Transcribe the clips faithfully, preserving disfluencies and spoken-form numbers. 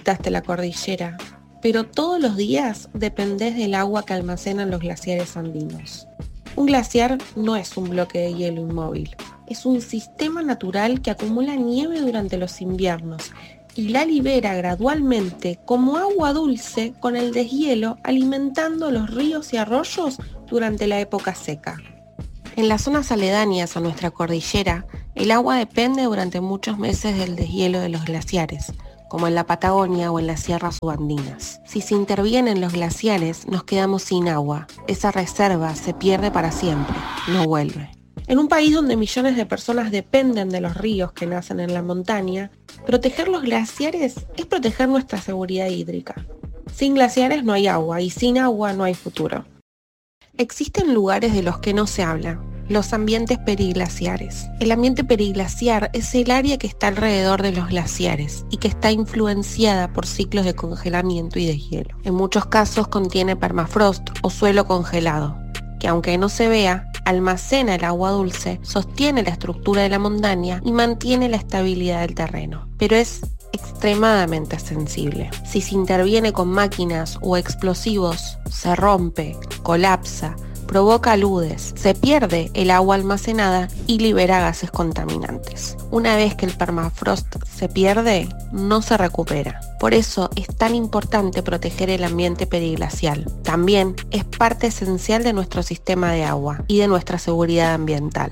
visitaste la cordillera, pero todos los días dependés del agua que almacenan los glaciares andinos. Un glaciar no es un bloque de hielo inmóvil, es un sistema natural que acumula nieve durante los inviernos y la libera gradualmente como agua dulce con el deshielo, alimentando los ríos y arroyos durante la época seca. En las zonas aledañas a nuestra cordillera, el agua depende durante muchos meses del deshielo de los glaciares, como en la Patagonia o en las sierras subandinas. Si se intervienen los glaciares, nos quedamos sin agua. Esa reserva se pierde para siempre, no vuelve. En un país donde millones de personas dependen de los ríos que nacen en la montaña, proteger los glaciares es proteger nuestra seguridad hídrica. Sin glaciares no hay agua y sin agua no hay futuro. Existen lugares de los que no se habla, los ambientes periglaciares. El ambiente periglaciar es el área que está alrededor de los glaciares y que está influenciada por ciclos de congelamiento y deshielo. En muchos casos contiene permafrost o suelo congelado, que aunque no se vea, almacena el agua dulce, sostiene la estructura de la montaña y mantiene la estabilidad del terreno. Pero es extremadamente sensible. Si se interviene con máquinas o explosivos, se rompe, colapsa, provoca aludes, se pierde el agua almacenada y libera gases contaminantes. Una vez que el permafrost se pierde, no se recupera. Por eso es tan importante proteger el ambiente periglacial. También es parte esencial de nuestro sistema de agua y de nuestra seguridad ambiental.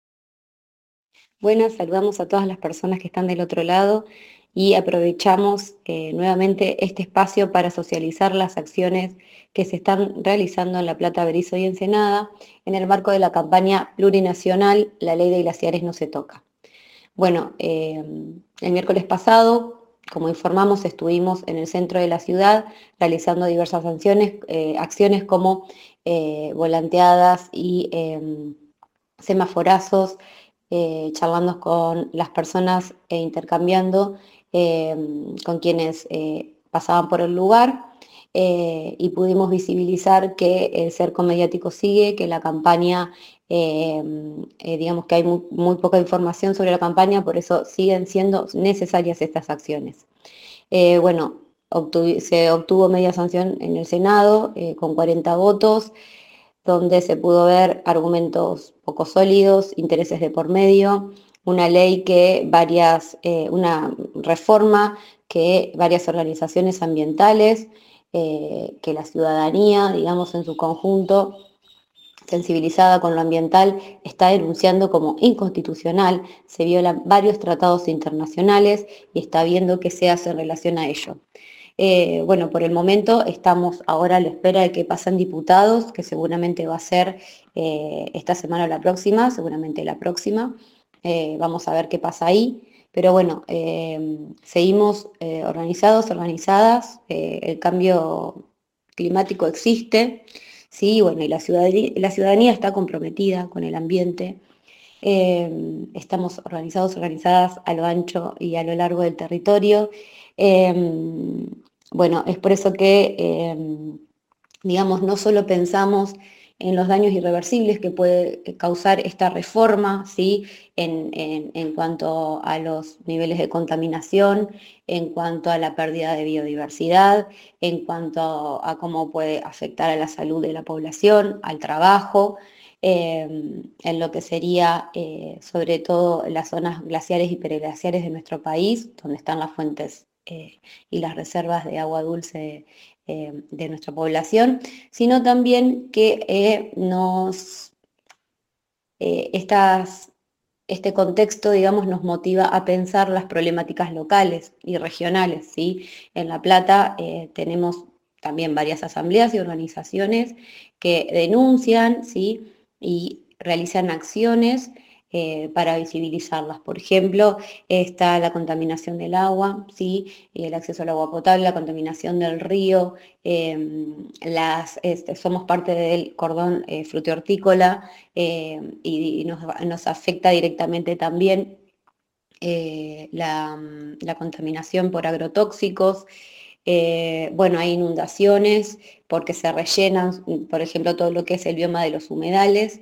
Buenas, saludamos a todas las personas que están del otro lado y aprovechamos eh, nuevamente este espacio para socializar las acciones que se están realizando en La Plata, Berizo y Ensenada en el marco de la campaña plurinacional La Ley de Glaciares no se toca. Bueno, eh, el miércoles pasado, como informamos, estuvimos en el centro de la ciudad realizando diversas acciones, eh, acciones como eh, volanteadas y eh, semaforazos, eh, charlando con las personas e intercambiando eh, con quienes eh, pasaban por el lugar, eh, y pudimos visibilizar que el cerco mediático sigue, que la campaña, eh, eh, digamos que hay muy, muy poca información sobre la campaña, por eso siguen siendo necesarias estas acciones. Eh, bueno, obtuvo, se obtuvo media sanción en el Senado eh, con cuarenta votos, donde se pudo ver argumentos poco sólidos, intereses de por medio, una ley que varias, eh, una reforma que varias organizaciones ambientales, eh, que la ciudadanía, digamos, en su conjunto, sensibilizada con lo ambiental, está denunciando como inconstitucional, se violan varios tratados internacionales y está viendo qué se hace en relación a ello. Eh, bueno, por el momento estamos ahora a la espera de que pasen diputados, que seguramente va a ser eh, esta semana o la próxima, seguramente la próxima. Eh, vamos a ver qué pasa ahí. Pero bueno, eh, seguimos eh, organizados, organizadas. Eh, el cambio climático existe, ¿sí? Bueno, y la ciudadanía, la ciudadanía está comprometida con el ambiente. Eh, estamos organizados, organizadas a lo ancho y a lo largo del territorio. Eh, bueno, es por eso que, eh, digamos, no solo pensamos en los daños irreversibles que puede causar esta reforma, ¿sí? en, en, en cuanto a los niveles de contaminación, en cuanto a la pérdida de biodiversidad, en cuanto a cómo puede afectar a la salud de la población, al trabajo, eh, en lo que sería eh, sobre todo las zonas glaciares y periglaciares de nuestro país, donde están las fuentes eh, y las reservas de agua dulce eh, de nuestra población, sino también que eh, nos, eh, estas, este contexto, digamos, nos motiva a pensar las problemáticas locales y regionales, ¿sí? En La Plata eh, tenemos también varias asambleas y organizaciones que denuncian, ¿sí? Y realizan acciones eh, para visibilizarlas. Por ejemplo, está la contaminación del agua, ¿sí? Y el acceso al agua potable, la contaminación del río, eh, las, este, somos parte del cordón eh, frutihortícola, eh, y, y nos, nos afecta directamente también eh, la, la contaminación por agrotóxicos. Eh, bueno, hay inundaciones porque se rellenan, por ejemplo, todo lo que es el bioma de los humedales.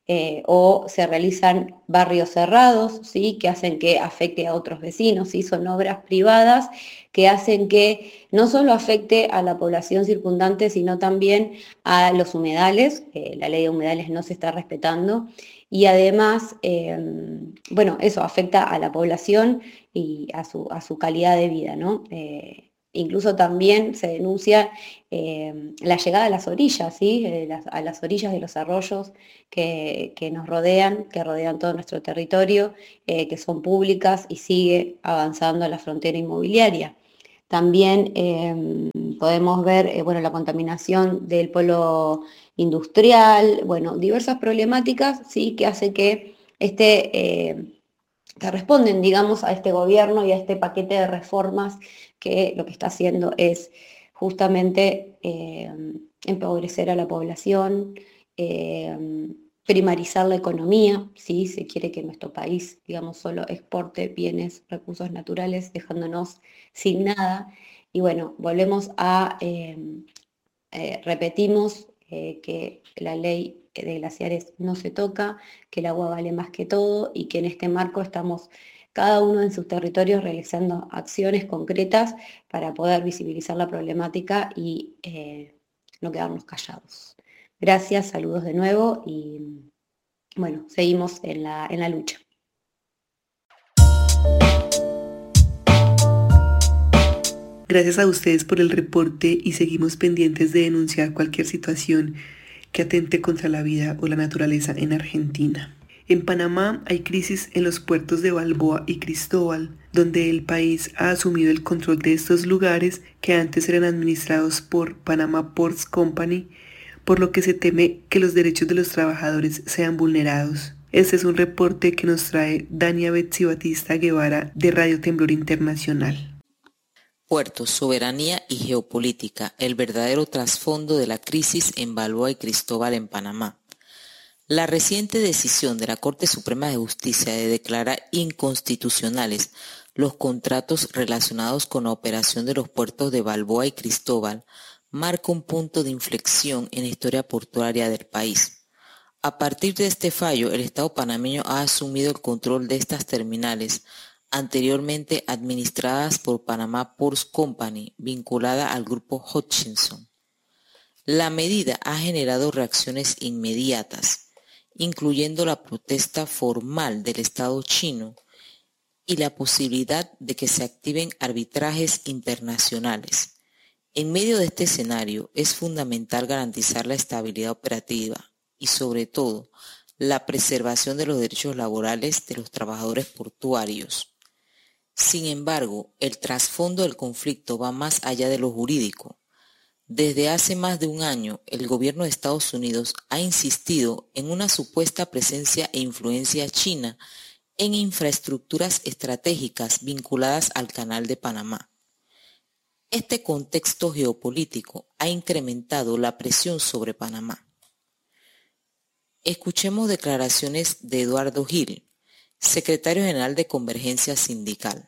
eh, o se realizan barrios cerrados, ¿sí? Que hacen que afecte a otros vecinos, ¿sí? Son obras privadas que hacen que no solo afecte a la población circundante, sino también a los humedales. Eh, la ley de humedales no se está respetando y además, eh, bueno, eso afecta a la población y a su, a su calidad de vida, ¿no? Eh, Incluso también se denuncia eh, la llegada a las orillas, ¿sí? Eh, las, a las orillas de los arroyos que, que nos rodean, que rodean todo nuestro territorio, eh, que son públicas y sigue avanzando la frontera inmobiliaria. También eh, podemos ver eh, bueno, la contaminación del polo industrial, bueno, diversas problemáticas, ¿sí? Que hace que este... Eh, que responden, digamos, a este gobierno y a este paquete de reformas que lo que está haciendo es justamente eh, empobrecer a la población, eh, primarizar la economía, ¿sí? Se quiere que nuestro país, digamos, solo exporte bienes, recursos naturales, dejándonos sin nada. Y bueno, volvemos a, eh, eh, repetimos eh, que la ley de glaciares no se toca, que el agua vale más que todo y que en este marco estamos cada uno en sus territorios realizando acciones concretas para poder visibilizar la problemática y eh, no quedarnos callados. Gracias, saludos de nuevo y bueno, seguimos en la, en la lucha. Gracias a ustedes por el reporte y seguimos pendientes de denunciar cualquier situación que atente contra la vida o la naturaleza en Argentina. En Panamá hay crisis en los puertos de Balboa y Cristóbal, donde el país ha asumido el control de estos lugares que antes eran administrados por Panama Ports Company, por lo que se teme que los derechos de los trabajadores sean vulnerados. Este es un reporte que nos trae Dania Betsy Batista Guevara de Radio Temblor Internacional. Puertos, soberanía y geopolítica, el verdadero trasfondo de la crisis en Balboa y Cristóbal en Panamá. La reciente decisión de la Corte Suprema de Justicia de declarar inconstitucionales los contratos relacionados con la operación de los puertos de Balboa y Cristóbal marca un punto de inflexión en la historia portuaria del país. A partir de este fallo, el Estado panameño ha asumido el control de estas terminales, anteriormente administradas por Panama Ports Company, vinculada al grupo Hutchison. La medida ha generado reacciones inmediatas, incluyendo la protesta formal del Estado chino y la posibilidad de que se activen arbitrajes internacionales. En medio de este escenario, es fundamental garantizar la estabilidad operativa y, sobre todo, la preservación de los derechos laborales de los trabajadores portuarios. Sin embargo, el trasfondo del conflicto va más allá de lo jurídico. Desde hace más de un año, el gobierno de Estados Unidos ha insistido en una supuesta presencia e influencia china en infraestructuras estratégicas vinculadas al Canal de Panamá. Este contexto geopolítico ha incrementado la presión sobre Panamá. Escuchemos declaraciones de Eduardo Gil, secretario general de Convergencia Sindical.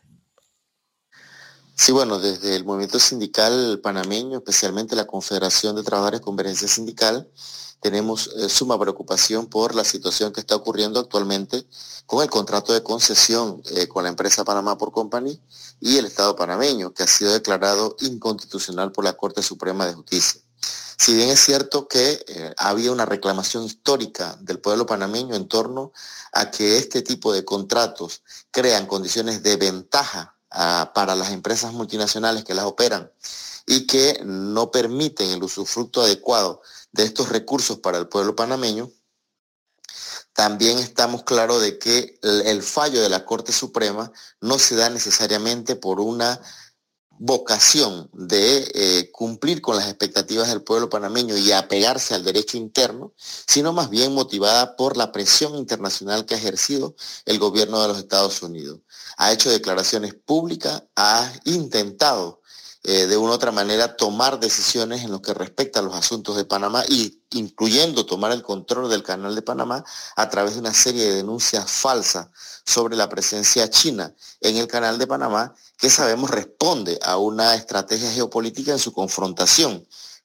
Sí, bueno, desde el movimiento sindical panameño, especialmente la Confederación de Trabajadores Convergencia Sindical, tenemos eh, suma preocupación por la situación que está ocurriendo actualmente con el contrato de concesión eh, con la empresa Panama Ports Company y el Estado panameño, que ha sido declarado inconstitucional por la Corte Suprema de Justicia. Si bien es cierto que eh, había una reclamación histórica del pueblo panameño en torno a que este tipo de contratos crean condiciones de ventaja uh, para las empresas multinacionales que las operan y que no permiten el usufructo adecuado de estos recursos para el pueblo panameño, también estamos claros de que el, el fallo de la Corte Suprema no se da necesariamente por una vocación de eh, cumplir con las expectativas del pueblo panameño y apegarse al derecho interno, sino más bien motivada por la presión internacional que ha ejercido el gobierno de los Estados Unidos. Ha hecho declaraciones públicas, ha intentado eh, de una u otra manera tomar decisiones en lo que respecta a los asuntos de Panamá, y incluyendo tomar el control del Canal de Panamá a través de una serie de denuncias falsas sobre la presencia china en el Canal de Panamá, que sabemos responde a una estrategia geopolítica en su confrontación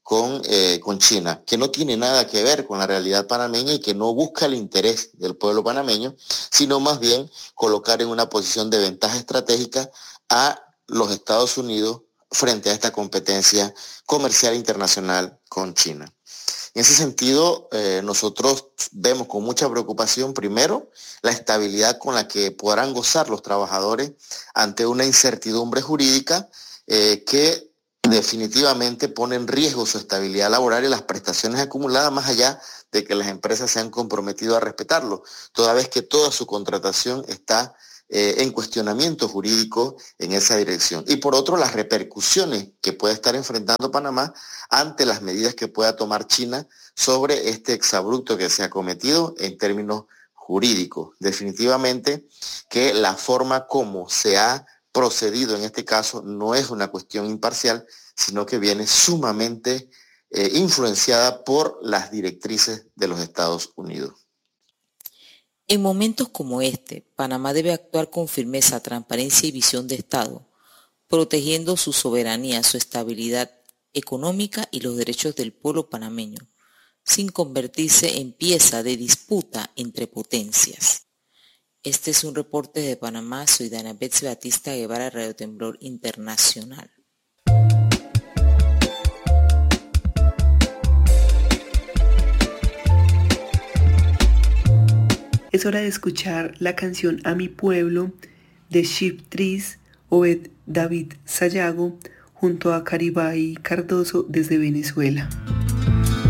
con, eh, con China, que no tiene nada que ver con la realidad panameña y que no busca el interés del pueblo panameño, sino más bien colocar en una posición de ventaja estratégica a los Estados Unidos frente a esta competencia comercial internacional con China. En ese sentido, eh, nosotros vemos con mucha preocupación, primero, la estabilidad con la que podrán gozar los trabajadores ante una incertidumbre jurídica eh, que definitivamente pone en riesgo su estabilidad laboral y las prestaciones acumuladas, más allá de que las empresas se han comprometido a respetarlo, toda vez que toda su contratación está eh, en cuestionamiento jurídico en esa dirección. Y por otro, las repercusiones que puede estar enfrentando Panamá ante las medidas que pueda tomar China sobre este exabrupto que se ha cometido en términos jurídicos. Definitivamente que la forma como se ha procedido en este caso no es una cuestión imparcial, sino que viene sumamente eh, influenciada por las directrices de los Estados Unidos. En momentos como este, Panamá debe actuar con firmeza, transparencia y visión de Estado, protegiendo su soberanía, su estabilidad económica y los derechos del pueblo panameño, sin convertirse en pieza de disputa entre potencias. Este es un reporte de Panamá. Soy Dana Betsy Batista Guevara, Radio Temblor Internacional. Es hora de escuchar la canción A Mi Pueblo de Ship Trees, Obed David Sayago, junto a Caribay Cardoso desde Venezuela.